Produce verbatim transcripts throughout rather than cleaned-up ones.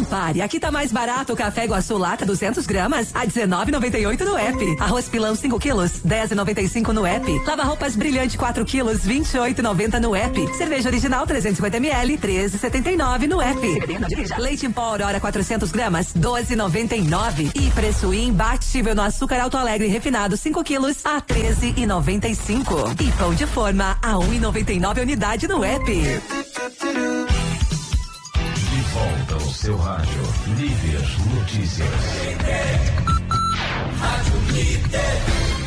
pare, aqui tá mais barato o café Iguaçu lata duzentos gramas a dezenove e noventa e oito no app. Arroz pilão cinco quilos, dez e noventa e cinco no app. Lava roupas brilhante quatro quilos, vinte e oito e noventa no app. Cerveja original trezentos e cinquenta mililitros, treze e setenta e nove no app. Leite em pó Aurora quatrocentos gramas, doze e noventa e nove. E preço imbatível no açúcar Alto Alegre refinado cinco quilos a treze e noventa e cinco. E pão de forma a um e noventa e nove unidade no app. De volta ao seu rádio, Líder Notícias. Rádio Líder.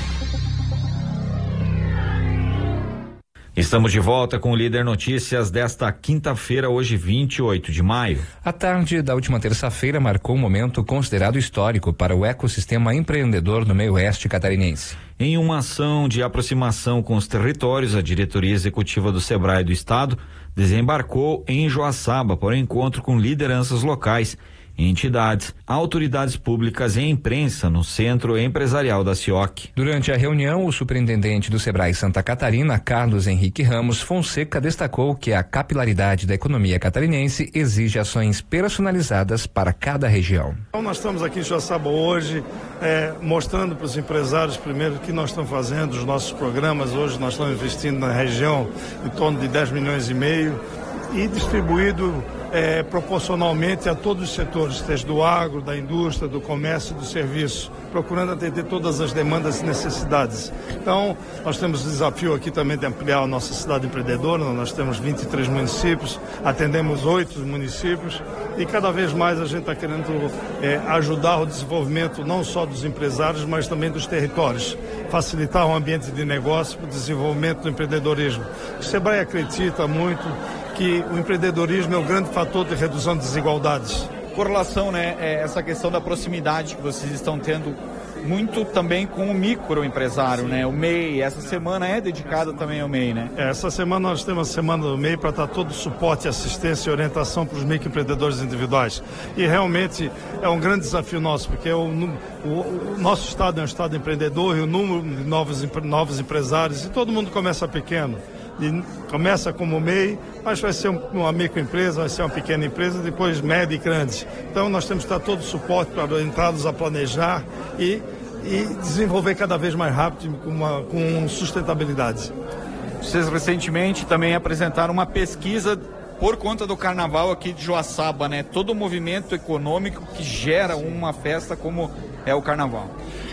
Estamos de volta com o Líder Notícias desta quinta-feira, hoje vinte e oito de maio. A tarde da última terça-feira marcou um momento considerado histórico para o ecossistema empreendedor no meio oeste catarinense. Em uma ação de aproximação com os territórios, a diretoria executiva do Sebrae do Estado desembarcou em Joaçaba para o encontro com lideranças locais, entidades, autoridades públicas e imprensa no Centro Empresarial da CIOC. Durante a reunião, o superintendente do Sebrae Santa Catarina, Carlos Henrique Ramos Fonseca, destacou que a capilaridade da economia catarinense exige ações personalizadas para cada região. Então nós estamos aqui em Joaçaba hoje é, mostrando para os empresários primeiro o que nós estamos fazendo, os nossos programas. Hoje nós estamos investindo na região em torno de dez milhões e meio e distribuído É, proporcionalmente a todos os setores, desde do agro, da indústria, do comércio e do serviço, procurando atender todas as demandas e necessidades. Então, nós temos o desafio aqui também de ampliar a nossa cidade empreendedora. Nós temos vinte e três municípios, atendemos oito municípios e cada vez mais a gente está querendo é, ajudar o desenvolvimento não só dos empresários, mas também dos territórios, facilitar o ambiente de negócio para o desenvolvimento do empreendedorismo. O Sebrae acredita muito que o empreendedorismo é o grande fator de redução de desigualdades. Correlação, né? É essa questão da proximidade que vocês estão tendo muito também com o microempresário, né? O M E I, essa semana é dedicada também ao M E I, né? Essa semana nós temos a semana do M E I para dar todo o suporte, assistência e orientação para os microempreendedores individuais. E realmente é um grande desafio nosso, porque o, o, o nosso estado é um estado empreendedor e o número de novos, novos empresários, e todo mundo começa pequeno. E começa como M E I, mas vai ser uma microempresa, vai ser uma pequena empresa, depois média e grande. Então nós temos que dar todo o suporte para orientá-los a planejar e, e desenvolver cada vez mais rápido com, uma, com sustentabilidade. Vocês recentemente também apresentaram uma pesquisa por conta do carnaval aqui de Joaçaba, né? Todo o movimento econômico que gera uma festa como é o carnaval.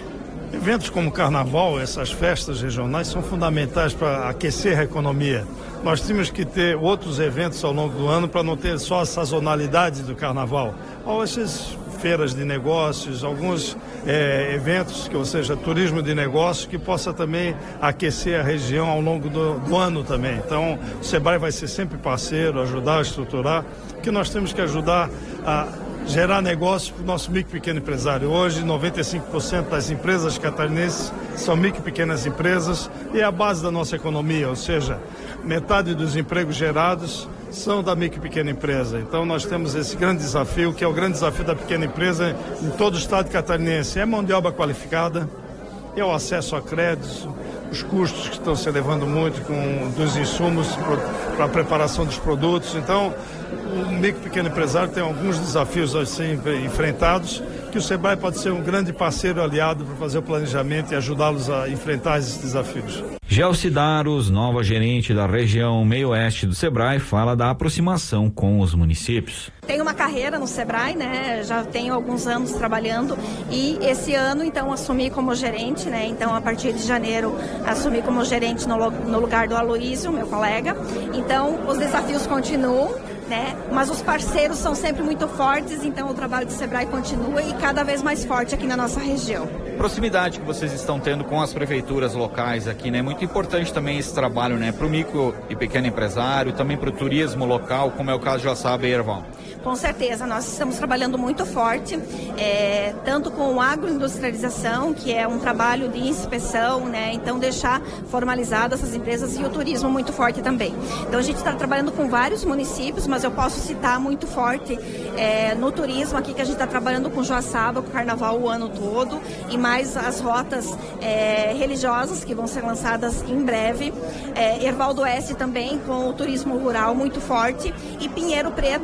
Eventos como o carnaval, essas festas regionais são fundamentais para aquecer a economia. Nós temos que ter outros eventos ao longo do ano para não ter só a sazonalidade do carnaval. Ou essas feiras de negócios, alguns é, eventos, que, ou seja, turismo de negócios, que possa também aquecer a região ao longo do, do ano também. Então, o Sebrae vai ser sempre parceiro, ajudar a estruturar, porque nós temos que ajudar a gerar negócio para o nosso micro e pequeno empresário. Hoje, noventa e cinco por cento das empresas catarinenses são micro e pequenas empresas e é a base da nossa economia, ou seja, metade dos empregos gerados são da micro e pequena empresa. Então nós temos esse grande desafio, que é o grande desafio da pequena empresa em todo o estado catarinense. É mão de obra qualificada, é o acesso a créditos, os custos que estão se elevando muito com dos insumos para a preparação dos produtos. Então, o micro e pequeno empresário tem alguns desafios a serem enfrentados, que o Sebrae pode ser um grande parceiro aliado para fazer o planejamento e ajudá-los a enfrentar esses desafios. Gelci Daros, nova gerente da região meio-oeste do Sebrae, fala da aproximação com os municípios. Tenho uma carreira no Sebrae, né? Já tenho alguns anos trabalhando e esse ano, então, assumi como gerente, né? Então, a partir de janeiro, assumi como gerente no, no lugar do Aloísio, meu colega. Então, os desafios continuam, né? Mas os parceiros são sempre muito fortes, então o trabalho do Sebrae continua e cada vez mais forte aqui na nossa região. Proximidade que vocês estão tendo com as prefeituras locais aqui, né? Muito importante também esse trabalho, né? Para o micro e pequeno empresário, também para o turismo local, como é o caso de Joaçaba e Erval. Com certeza, nós estamos trabalhando muito forte, é, tanto com agroindustrialização, que é um trabalho de inspeção, né? Então deixar formalizadas essas empresas, e o turismo muito forte também. Então a gente está trabalhando com vários municípios, mas eu posso citar muito forte é, no turismo aqui, que a gente está trabalhando com Joaçaba, com o carnaval o ano todo, e mais as rotas é, religiosas que vão ser lançadas em breve. É, Erval do Oeste também com o turismo rural muito forte, e Pinheiro Preto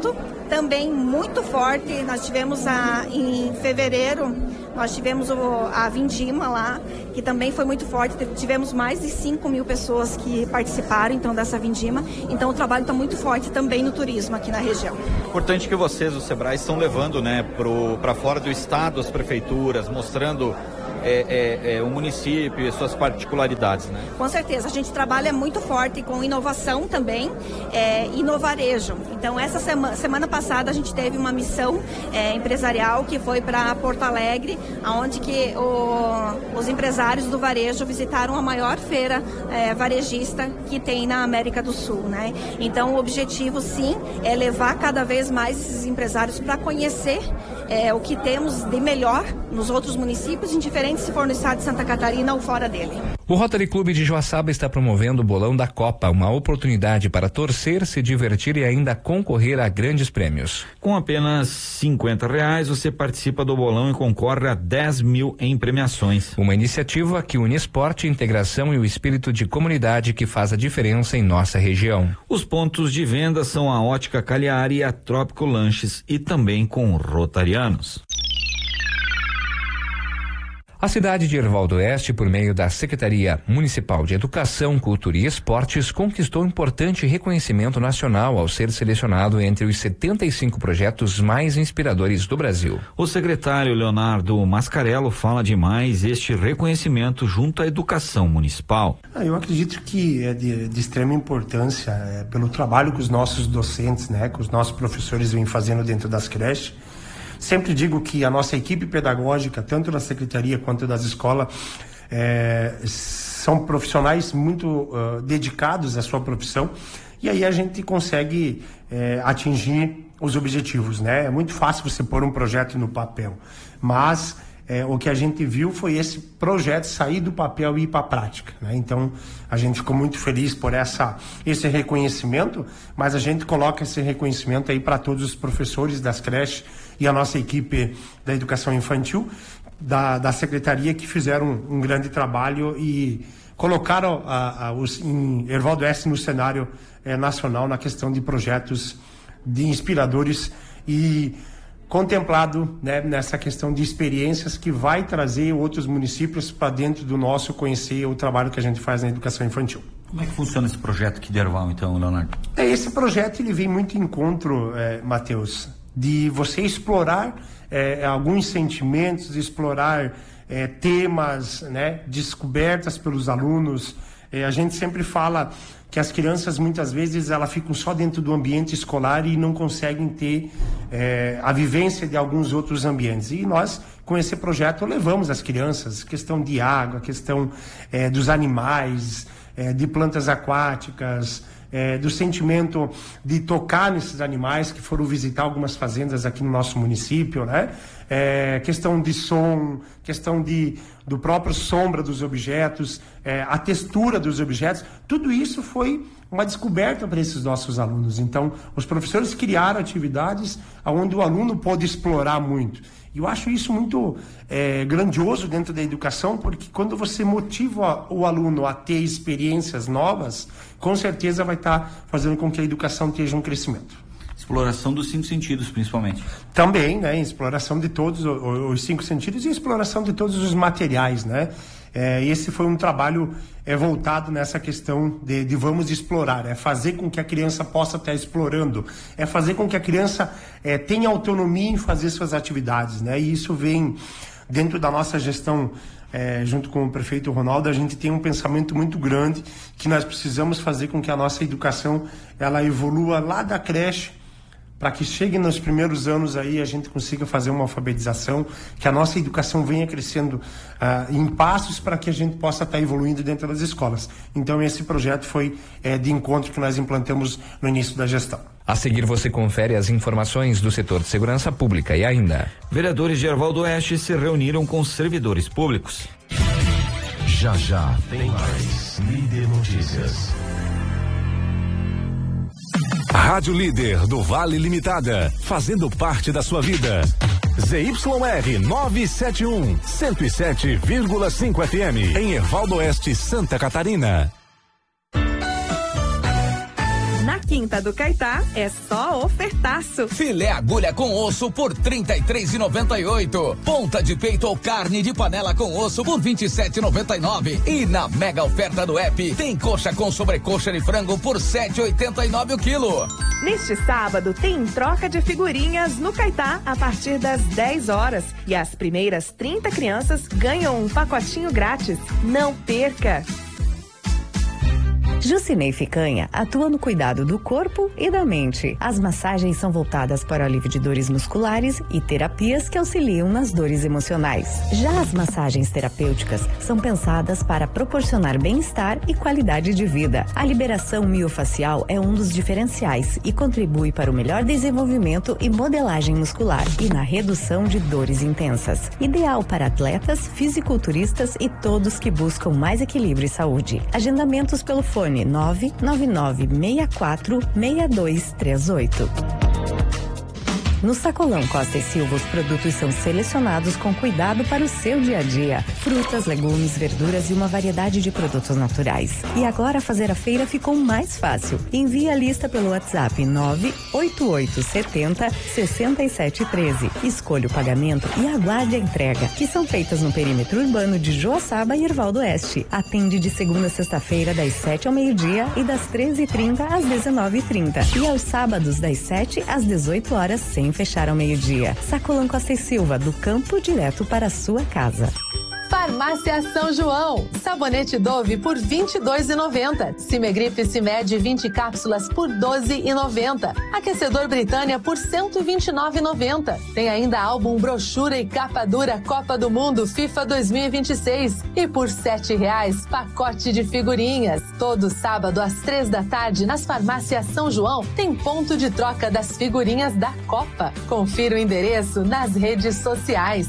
também muito forte. Nós tivemos a, em fevereiro, nós tivemos o, a Vindima lá, que também foi muito forte. Tivemos mais de cinco mil pessoas que participaram então dessa Vindima. Então o trabalho está muito forte também no turismo aqui na região. Importante que vocês, o Sebrae, estão levando, né, para fora do estado as prefeituras, mostrando É, é, é, o município e suas particularidades, né? Com certeza, a gente trabalha muito forte com inovação também é, e no varejo. Então, essa semana, semana passada a gente teve uma missão é, empresarial que foi para Porto Alegre, onde que o, os empresários do varejo visitaram a maior feira é, varejista que tem na América do Sul, né? Então, o objetivo, sim, é levar cada vez mais esses empresários para conhecer é, o que temos de melhor nos outros municípios, indiferente se for no estado de Santa Catarina ou fora dele. O Rotary Clube de Joaçaba está promovendo o Bolão da Copa, uma oportunidade para torcer, se divertir e ainda concorrer a grandes prêmios. Com apenas cinquenta reais, você participa do bolão e concorre a dez mil em premiações. Uma iniciativa que une esporte, integração e o espírito de comunidade que faz a diferença em nossa região. Os pontos de venda são a Ótica Cagliari e a Trópico Lanches, e também com rotarianos. A cidade de Erval do Oeste, por meio da Secretaria Municipal de Educação, Cultura e Esportes, conquistou importante reconhecimento nacional ao ser selecionado entre os setenta e cinco projetos mais inspiradores do Brasil. O secretário Leonardo Mascarello fala de mais este reconhecimento junto à educação municipal. Ah, eu acredito que é de, de extrema importância é, pelo trabalho que os nossos docentes, né, que os nossos professores vêm fazendo dentro das creches. Sempre digo que a nossa equipe pedagógica, tanto da secretaria quanto das escolas, é, são profissionais muito uh, dedicados à sua profissão, e aí a gente consegue é, atingir os objetivos, né? É muito fácil você pôr um projeto no papel, mas é, o que a gente viu foi esse projeto sair do papel e ir para a prática, né? Então a gente ficou muito feliz por essa, esse reconhecimento, mas a gente coloca esse reconhecimento aí para todos os professores das creches e a nossa equipe da educação infantil, da, da secretaria, que fizeram um, um grande trabalho e colocaram a, a, os, em Erval do Oeste no cenário eh, nacional na questão de projetos de inspiradores e contemplado, né, nessa questão de experiências que vai trazer outros municípios para dentro do nosso, conhecer o trabalho que a gente faz na educação infantil. Como é que funciona esse projeto aqui de Erval, então, Leonardo? É, esse projeto ele vem muito em encontro, eh, Matheus, de você explorar eh, alguns sentimentos, explorar eh, temas, né, descobertas pelos alunos. Eh, a gente sempre fala que as crianças muitas vezes elas ficam só dentro do ambiente escolar e não conseguem ter eh, a vivência de alguns outros ambientes. E nós, com esse projeto, levamos as crianças, questão de água, questão eh, dos animais, eh, de plantas aquáticas, É, do sentimento de tocar nesses animais que foram visitar algumas fazendas aqui no nosso município, né? É, questão de som, questão de, do próprio sombra dos objetos, é, a textura dos objetos, tudo isso foi uma descoberta para esses nossos alunos. Então, os professores criaram atividades onde o aluno pode explorar muito. E eu acho isso muito é, grandioso dentro da educação, porque quando você motiva o aluno a ter experiências novas, com certeza vai estar fazendo com que a educação tenha um crescimento. Exploração dos cinco sentidos, principalmente. Também, né? Exploração de todos os cinco sentidos e exploração de todos os materiais, né? É, esse foi um trabalho é, voltado nessa questão de, de vamos explorar, é fazer com que a criança possa estar explorando, é fazer com que a criança é, tenha autonomia em fazer suas atividades, né? E isso vem dentro da nossa gestão, é, junto com o prefeito Ronaldo, a gente tem um pensamento muito grande que nós precisamos fazer com que a nossa educação ela evolua lá da creche, para que chegue nos primeiros anos aí a gente consiga fazer uma alfabetização, que a nossa educação venha crescendo uh, em passos para que a gente possa estar tá evoluindo dentro das escolas. Então esse projeto foi é, de encontro que nós implantamos no início da gestão. A seguir você confere as informações do setor de segurança pública e ainda. Vereadores de Erval do Oeste se reuniram com servidores públicos. Já já tem mais Líder Notícias. Rádio Líder do Vale Limitada, fazendo parte da sua vida. Z Y R novecentos e setenta e um, cento e sete vírgula cinco F M, em Erval do Oeste, Santa Catarina. Na Quinta do Caetá é só ofertaço. Filé agulha com osso por trinta e três reais e noventa e oito centavos. Ponta de peito ou carne de panela com osso por vinte e sete reais e noventa e nove centavos. E na mega oferta do app tem coxa com sobrecoxa de frango por sete reais e oitenta e nove centavos o quilo. Neste sábado tem troca de figurinhas no Caetá a partir das dez horas. E as primeiras trinta crianças ganham um pacotinho grátis. Não perca! Jucinei Ficanha atua no cuidado do corpo e da mente. As massagens são voltadas para o alívio de dores musculares e terapias que auxiliam nas dores emocionais. Já as massagens terapêuticas são pensadas para proporcionar bem-estar e qualidade de vida. A liberação miofacial é um dos diferenciais e contribui para o melhor desenvolvimento e modelagem muscular e na redução de dores intensas. Ideal para atletas, fisiculturistas e todos que buscam mais equilíbrio e saúde. Agendamentos pelo fone nove nove nove seis quatro seis dois três oito. No Sacolão Costa e Silva, os produtos são selecionados com cuidado para o seu dia a dia. Frutas, legumes, verduras e uma variedade de produtos naturais. E agora fazer a feira ficou mais fácil. Envie a lista pelo WhatsApp nove oito oito sete zero seis sete um três. Escolha o pagamento e aguarde a entrega, que são feitas no perímetro urbano de Joaçaba e Erval do Oeste. Atende de segunda a sexta-feira, das sete ao meio-dia e das treze e trinta às dezenove e trinta. E aos sábados, das sete às dezoito horas, sem fechar ao meio-dia. Sacolão Costa e Silva, do campo direto para a sua casa. Farmácia São João, sabonete Dove por vinte e dois reais e noventa centavos. Cimegripe Cimed vinte cápsulas por doze reais e noventa centavos. Aquecedor Britânia por cento e vinte e nove reais e noventa centavos. Tem ainda álbum, brochura e capa dura Copa do Mundo FIFA dois mil e vinte e seis. E por sete reais, pacote de figurinhas. Todo sábado às três da tarde, nas farmácias São João, tem ponto de troca das figurinhas da Copa. Confira o endereço nas redes sociais.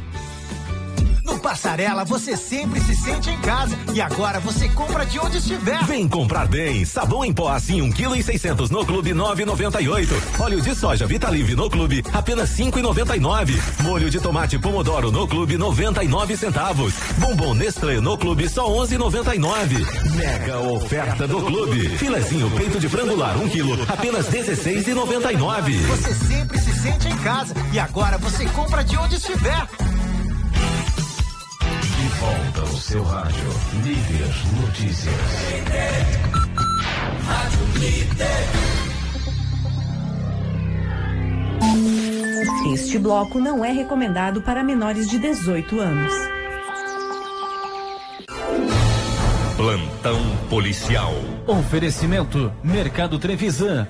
No Passarela você sempre se sente em casa e agora você compra de onde estiver. Vem comprar bem. Sabão em pó assim um quilo e seiscentos no Clube nove e noventa e oito. Óleo de soja Vitalive no Clube apenas cinco e noventa e nove. Molho de tomate Pomodoro no Clube noventa e nove centavos. Bombom Nestlé no Clube só onze e noventa e nove. Mega oferta do Clube. Filezinho peito de frango lar um quilo apenas dezesseis e noventa e nove. Você sempre se sente em casa e agora você compra de onde estiver. De volta ao seu rádio, Líder Notícias. Rádio Líder. Este bloco não é recomendado para menores de dezoito anos. Plantão policial. Oferecimento Mercado Trevisan.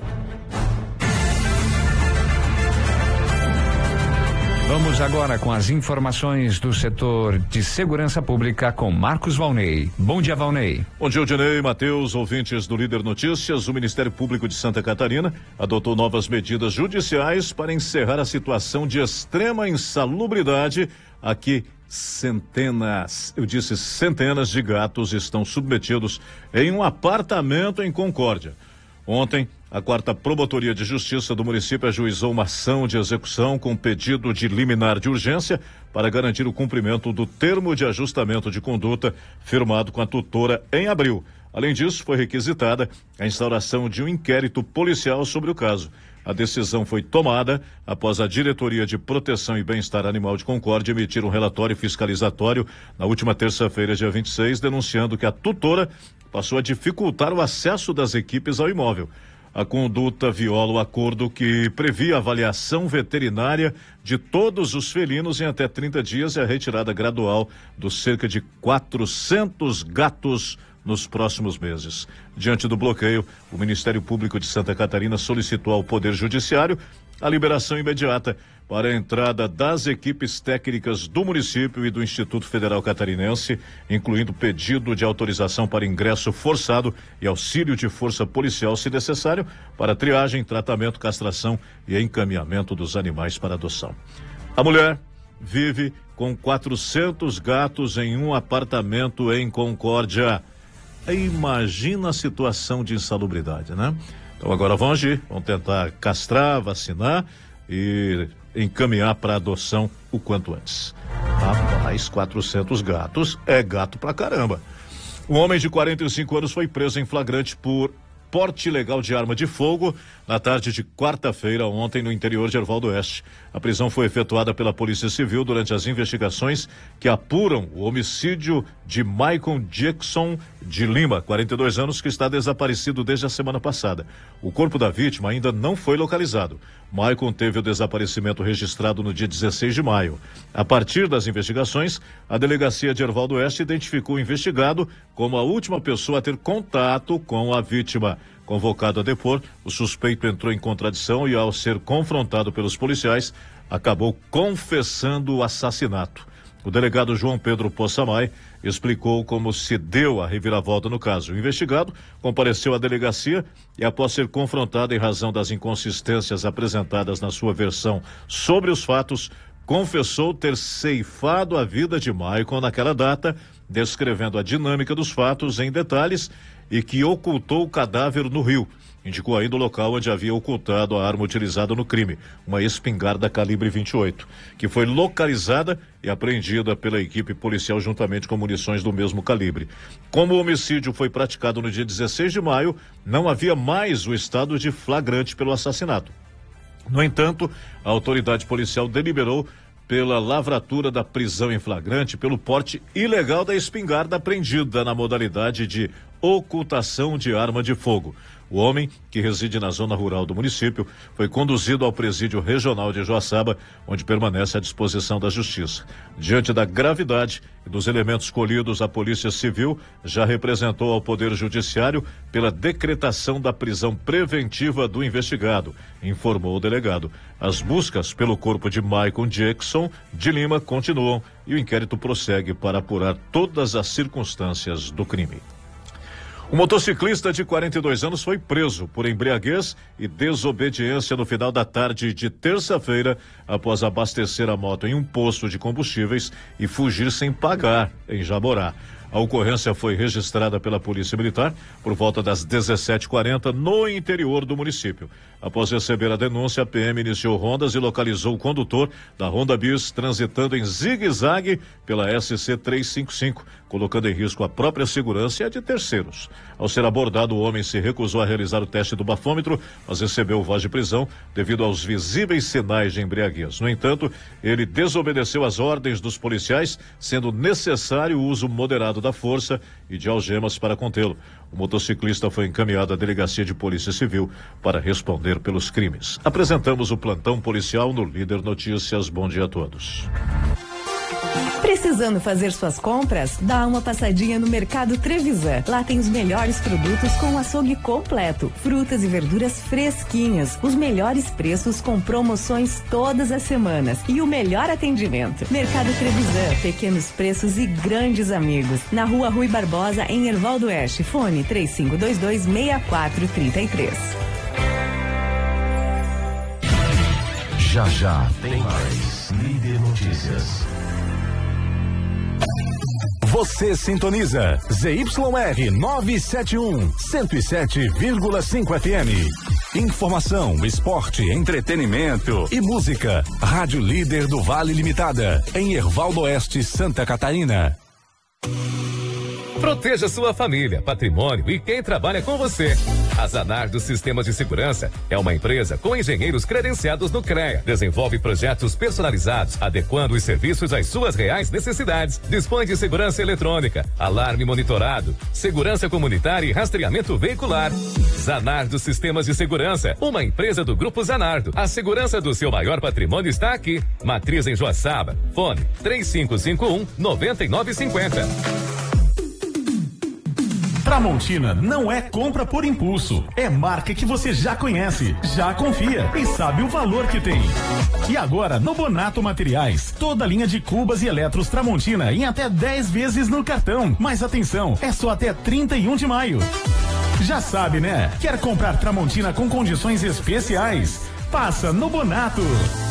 Vamos agora com as informações do setor de segurança pública com Marcos Valnei. Bom dia, Valnei. Bom dia, Odinei, Matheus, ouvintes do Líder Notícias. O Ministério Público de Santa Catarina adotou novas medidas judiciais para encerrar a situação de extrema insalubridade a que centenas, eu disse centenas de gatos estão submetidos em um apartamento em Concórdia. Ontem, a quarta Promotoria de Justiça do município ajuizou uma ação de execução com pedido de liminar de urgência para garantir o cumprimento do termo de ajustamento de conduta firmado com a tutora em abril. Além disso, foi requisitada a instauração de um inquérito policial sobre o caso. A decisão foi tomada após a Diretoria de Proteção e Bem-Estar Animal de Concórdia emitir um relatório fiscalizatório na última terça-feira, dia vinte e seis, denunciando que a tutora passou a dificultar o acesso das equipes ao imóvel. A conduta viola o acordo que previa a avaliação veterinária de todos os felinos em até trinta dias e a retirada gradual dos cerca de quatrocentos gatos nos próximos meses. Diante do bloqueio, o Ministério Público de Santa Catarina solicitou ao Poder Judiciário a liberação imediata para a entrada das equipes técnicas do município e do Instituto Federal Catarinense, incluindo pedido de autorização para ingresso forçado e auxílio de força policial, se necessário, para triagem, tratamento, castração e encaminhamento dos animais para adoção. A mulher vive com quatrocentos gatos em um apartamento em Concórdia. Imagina a situação de insalubridade, né? Então agora vão agir, vão tentar castrar, vacinar e encaminhar para adoção o quanto antes. Rapaz, quatrocentos gatos é gato pra caramba. Um homem de quarenta e cinco anos foi preso em flagrante por porte ilegal de arma de fogo na tarde de quarta-feira, ontem, no interior de Erval do Oeste. A prisão foi efetuada pela Polícia Civil durante as investigações que apuram o homicídio de Michael Jackson de Lima, quarenta e dois anos, que está desaparecido desde a semana passada. O corpo da vítima ainda não foi localizado. Michael teve o desaparecimento registrado no dia dezesseis de maio. A partir das investigações, a Delegacia de Erval do Oeste identificou o investigado como a última pessoa a ter contato com a vítima. Convocado a depor, o suspeito entrou em contradição e, ao ser confrontado pelos policiais, acabou confessando o assassinato. O delegado João Pedro Possamay explicou como se deu a reviravolta no caso. O investigado compareceu à delegacia e, após ser confrontado em razão das inconsistências apresentadas na sua versão sobre os fatos, confessou ter ceifado a vida de Michael naquela data, descrevendo a dinâmica dos fatos em detalhes e que ocultou o cadáver no rio. Indicou ainda o local onde havia ocultado a arma utilizada no crime, uma espingarda calibre vinte e oito, que foi localizada e apreendida pela equipe policial juntamente com munições do mesmo calibre. Como o homicídio foi praticado no dia dezesseis de maio, não havia mais o estado de flagrante pelo assassinato. No entanto, a autoridade policial deliberou pela lavratura da prisão em flagrante pelo porte ilegal da espingarda apreendida na modalidade de ocultação de arma de fogo. O homem, que reside na zona rural do município, foi conduzido ao presídio regional de Joaçaba, onde permanece à disposição da justiça. Diante da gravidade e dos elementos colhidos, a Polícia Civil já representou ao Poder Judiciário pela decretação da prisão preventiva do investigado, informou o delegado. As buscas pelo corpo de Michael Jackson de Lima continuam e o inquérito prossegue para apurar todas as circunstâncias do crime. O motociclista de quarenta e dois anos foi preso por embriaguez e desobediência no final da tarde de terça-feira, após abastecer a moto em um posto de combustíveis e fugir sem pagar em Jaborá. A ocorrência foi registrada pela Polícia Militar por volta das dezessete e quarenta no interior do município. Após receber a denúncia, a P M iniciou rondas e localizou o condutor da Honda Bis transitando em zigue-zague pela S C trezentos e cinquenta e cinco, colocando em risco a própria segurança e a de terceiros. Ao ser abordado, o homem se recusou a realizar o teste do bafômetro, mas recebeu voz de prisão devido aos visíveis sinais de embriaguez. No entanto, ele desobedeceu às ordens dos policiais, sendo necessário o uso moderado da força e de algemas para contê-lo. O motociclista foi encaminhado à Delegacia de Polícia Civil para responder pelos crimes. Apresentamos o plantão policial no Líder Notícias. Bom dia a todos. Precisando fazer suas compras? Dá uma passadinha no Mercado Trevisan. Lá tem os melhores produtos com o açougue completo, frutas e verduras fresquinhas, os melhores preços com promoções todas as semanas e o melhor atendimento. Mercado Trevisan, pequenos preços e grandes amigos. Na Rua Rui Barbosa, em Erval do Oeste. Fone três cinco dois dois, seis quatro três três. Já já tem mais Líder Notícias. Você sintoniza Z Y R novecentos e setenta e um, cento e sete vírgula cinco F M. Informação, esporte, entretenimento e música. Rádio Líder do Vale Limitada, em Erval do Oeste, Santa Catarina. Proteja sua família, patrimônio e quem trabalha com você. A Zanardo Sistemas de Segurança é uma empresa com engenheiros credenciados no CREA. Desenvolve projetos personalizados, adequando os serviços às suas reais necessidades. Dispõe de segurança eletrônica, alarme monitorado, segurança comunitária e rastreamento veicular. Zanardo Sistemas de Segurança, uma empresa do Grupo Zanardo. A segurança do seu maior patrimônio está aqui. Matriz em Joaçaba. Fone três cinco cinco um, nove nove cinco zero. Tramontina não é compra por impulso, é marca que você já conhece, já confia e sabe o valor que tem. E agora, no Bonato Materiais, toda a linha de cubas e eletros Tramontina em até dez vezes no cartão. Mas atenção, é só até trinta e um de maio. Já sabe, né? Quer comprar Tramontina com condições especiais? Passa no Bonato.